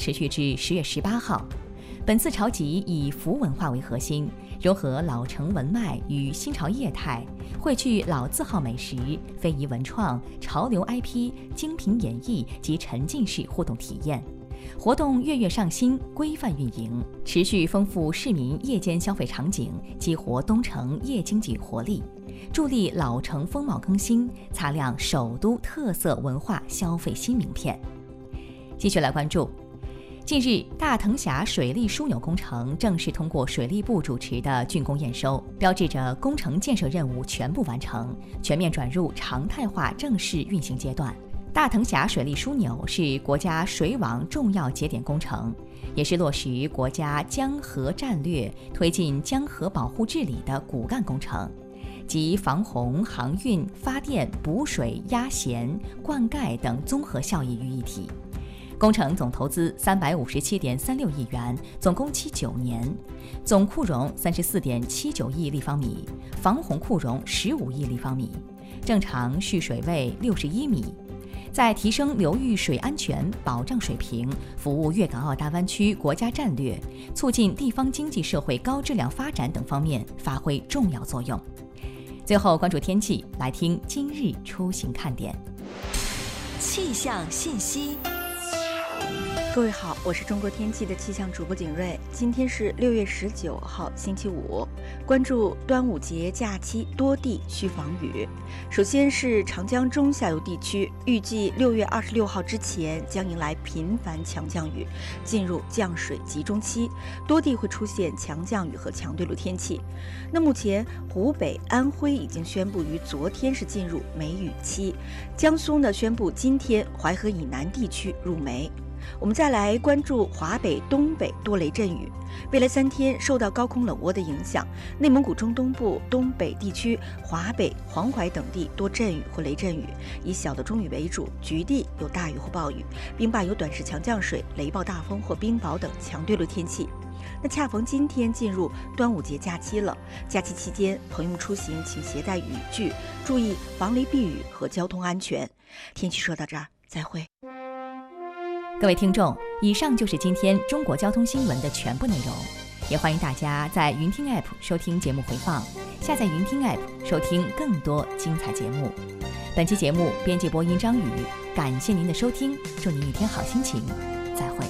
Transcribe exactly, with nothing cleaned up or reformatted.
持续至十月十八号。本次潮集以服文化为核心，融合老城文脉与新潮业态，汇聚老字号美食、非遗文创、潮流 I P、精品演绎及沉浸式互动体验。活动月月上新，规范运营，持续丰富市民夜间消费场景，激活东城夜经济活力，助力老城风貌更新，擦亮首都特色文化消费新名片。继续来关注。近日，大藤峡水利枢纽工程正式通过水利部主持的竣工验收，标志着工程建设任务全部完成，全面转入常态化正式运行阶段。大藤峡水利枢纽是国家水网重要节点工程，也是落实国家江河战略、推进江河保护治理的骨干工程，集防洪、航运、发电、补水、压咸、灌溉等综合效益于一体。工程总投资三百五十七点三六亿元，总工期九年，总库容三十四点七九亿立方米，防洪库容十五亿立方米，正常蓄水位六十一米，在提升流域水安全保障水平、服务粤港澳大湾区国家战略、促进地方经济社会高质量发展等方面发挥重要作用。最后关注天气，来听今日出行看点。 气象信息。 各位好，我是中国天气的气象主播景睿。今天是六月十九号，星期五，关注端午节假期多地需防雨。首先是长江中下游地区，预计六月二十六号之前将迎来频繁强降雨，进入降水集中期，多地会出现强降雨和强对流天气。那目前湖北、安徽已经宣布于昨天是进入梅雨期，江苏呢宣布今天淮河以南地区入梅。我们再来关注华北、东北多雷阵雨。未来三天受到高空冷涡的影响，内蒙古中东部、东北地区、华北、黄淮等地多阵雨或雷阵雨，以小到中雨为主，局地有大雨或暴雨，并伴有短时强降水、雷暴大风或冰雹等强对流天气。那恰逢今天进入端午节假期了，假期期间朋友们出行请携带雨具，注意防雷避雨和交通安全。天气说到这儿，再会。 各位听众，以上就是今天中国交通新闻的全部内容，也欢迎大家在云听 App 收听节目回放，下载云听 App 收听更多精彩节目。本期节目编辑播音张宇，感谢您的收听，祝您一天好心情，再会。